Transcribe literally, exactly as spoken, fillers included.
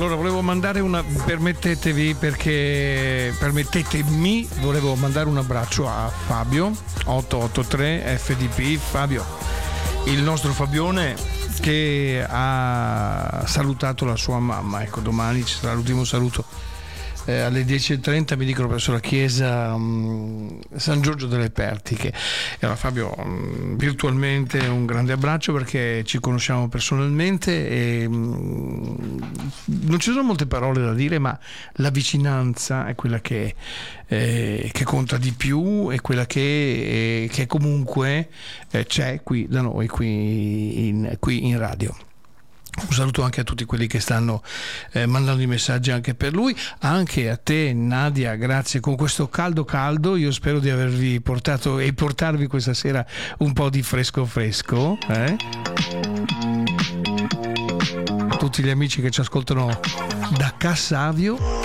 Allora volevo mandare una, permettetevi perché permettetemi, volevo mandare un abbraccio a Fabio otto otto tre F D P, Fabio, il nostro Fabione che ha salutato la sua mamma. Ecco, domani ci sarà l'ultimo saluto eh, alle dieci e trenta, mi dicono, presso la chiesa um, San Giorgio delle Pertiche. E allora Fabio, um, virtualmente un grande abbraccio, perché ci conosciamo personalmente e um, non ci sono molte parole da dire, ma la vicinanza è quella che, eh, che conta di più, è quella che, eh, che comunque eh, c'è qui da noi, qui in, qui in radio. Un saluto anche a tutti quelli che stanno eh, mandando i messaggi anche per lui, anche a te Nadia, grazie. Con questo caldo caldo io spero di avervi portato e portarvi questa sera un po' di fresco fresco, eh? A tutti gli amici che ci ascoltano da Cassavio.